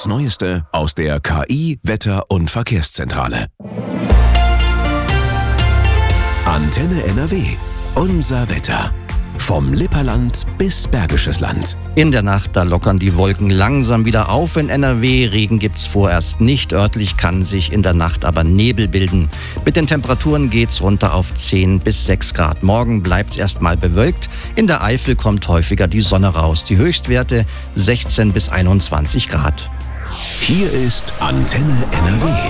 Das Neueste aus der KI Wetter- und Verkehrszentrale. Antenne NRW. Unser Wetter. Vom Lipperland bis Bergisches Land. In der Nacht, da lockern die Wolken langsam wieder auf in NRW. Regen gibt's vorerst nicht. Örtlich kann sich in der Nacht aber Nebel bilden. Mit den Temperaturen geht's runter auf 10 bis 6 Grad. Morgen bleibt's erstmal bewölkt. In der Eifel kommt häufiger die Sonne raus. Die Höchstwerte 16 bis 21 Grad. Hier ist Antenne NRW.